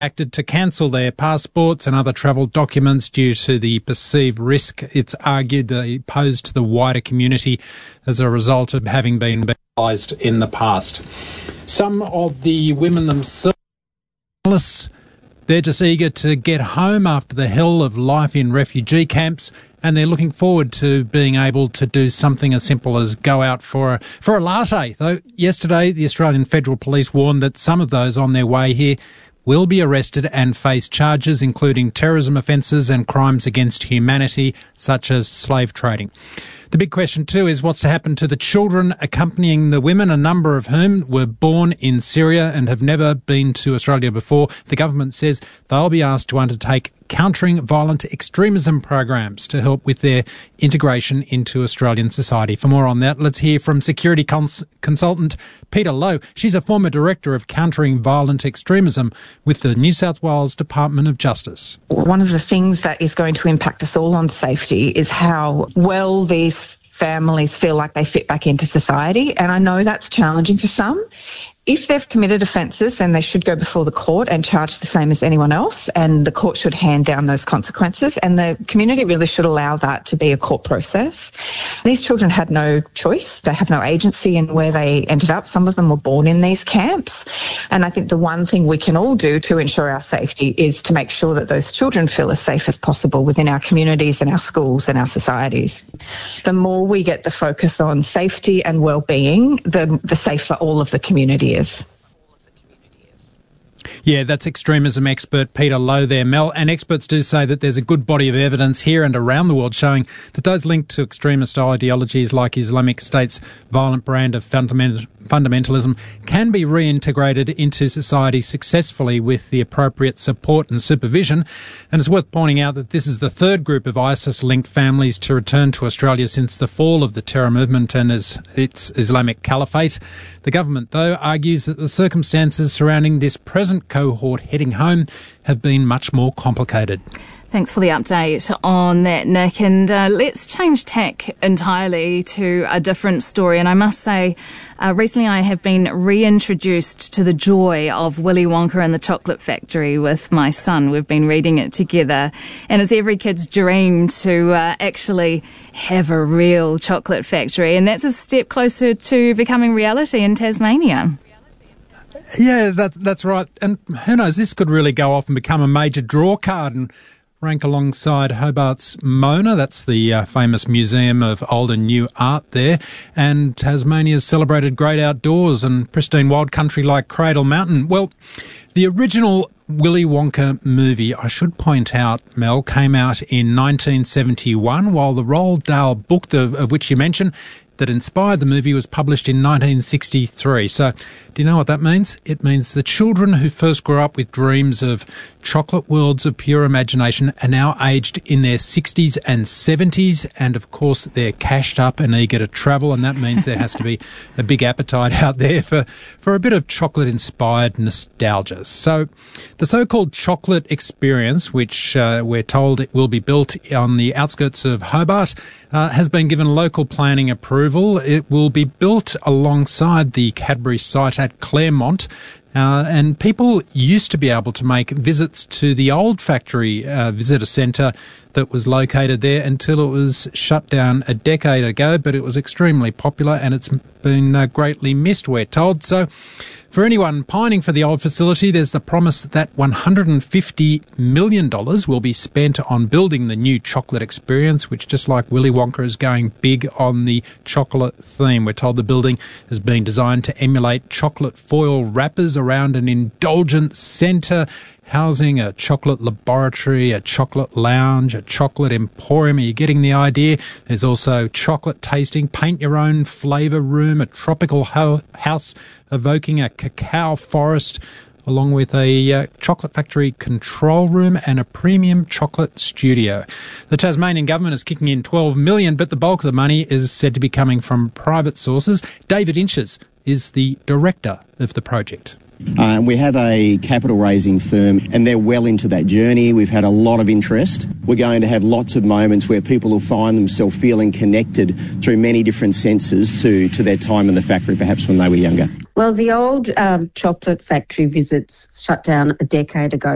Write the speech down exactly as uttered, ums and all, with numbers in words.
acted to cancel their passports and other travel documents due to the perceived risk it's argued they posed to the wider community as a result of having been penalised in the past. Some of the women themselves, they're just eager to get home after the hell of life in refugee camps, and they're looking forward to being able to do something as simple as go out for a, for a latte. Though yesterday, the Australian Federal Police warned that some of those on their way here will be arrested and face charges including terrorism offences and crimes against humanity, such as slave trading. The big question too is what's to happen to the children accompanying the women, a number of whom were born in Syria and have never been to Australia before. The government says they'll be asked to undertake countering violent extremism programs to help with their integration into Australian society. For more on that, let's hear from security cons- consultant Peta Lowe. She's a former director of countering violent extremism with the New South Wales Department of Justice. One of the things that is going to impact us all on safety is how well these families feel like they fit back into society. And I know that's challenging for some. If they've committed offences, then they should go before the court and charge the same as anyone else, and the court should hand down those consequences, and the community really should allow that to be a court process. These children had no choice. They have no agency in where they ended up. Some of them were born in these camps, and I think the one thing we can all do to ensure our safety is to make sure that those children feel as safe as possible within our communities and our schools and our societies. The more we get the focus on safety and well-being, the, the safer all of the community is. Yeah, that's extremism expert Peta Lowe there, Mel. And experts do say that there's a good body of evidence here and around the world showing that those linked to extremist ideologies like Islamic State's violent brand of fundament- fundamentalism can be reintegrated into society successfully with the appropriate support and supervision. And it's worth pointing out that this is the third group of ISIS-linked families to return to Australia since the fall of the terror movement and its Islamic Caliphate. The government, though, argues that the circumstances surrounding this present cohort heading home have been much more complicated. Thanks for the update on that, Nick. And uh, let's change tack entirely to a different story. And I must say, uh, recently I have been reintroduced to the joy of Willy Wonka and the Chocolate Factory with my son. We've been reading it together. And it's every kid's dream to uh, actually have a real chocolate factory. And that's a step closer to becoming reality in Tasmania. Yeah, that, that's right. And who knows, this could really go off and become a major draw card and rank alongside Hobart's Mona. That's the uh, famous museum of old and new art there. And Tasmania's celebrated great outdoors and pristine wild country like Cradle Mountain. Well, the original Willy Wonka movie, I should point out, Mel, came out in nineteen seventy-one, while the Roald Dahl book, of, of which you mentioned, that inspired the movie was published in nineteen sixty-three. So do you know what that means? It means the children who first grew up with dreams of chocolate worlds of pure imagination are now aged in their sixties and seventies, and of course they're cashed up and eager to travel, and that means there has to be a big appetite out there for, for a bit of chocolate-inspired nostalgia. So the so-called chocolate experience, which uh, we're told it will be built on the outskirts of Hobart, uh, has been given local planning approval. It will be built alongside the Cadbury site at Claremont. Uh, and people used to be able to make visits to the old factory uh, visitor centre that was located there until it was shut down a decade ago, but it was extremely popular and it's been uh, greatly missed, we're told. So for anyone pining for the old facility, there's the promise that one hundred fifty million dollars will be spent on building the new chocolate experience, which, just like Willy Wonka, is going big on the chocolate theme. We're told the building has been designed to emulate chocolate foil wrappers around an indulgent centre, housing a chocolate laboratory, a chocolate lounge, a chocolate emporium. Are you getting the idea? There's also chocolate tasting, paint your own flavour room, a tropical ho- house evoking a cacao forest, along with a uh, chocolate factory control room and a premium chocolate studio. The Tasmanian government is kicking in twelve million dollars, but the bulk of the money is said to be coming from private sources. David Inches is the director of the project. Uh, we have a capital raising firm and they're well into that journey. We've had a lot of interest. We're going to have lots of moments where people will find themselves feeling connected through many different senses to, to their time in the factory, perhaps when they were younger. Well, the old um, chocolate factory visits shut down a decade ago.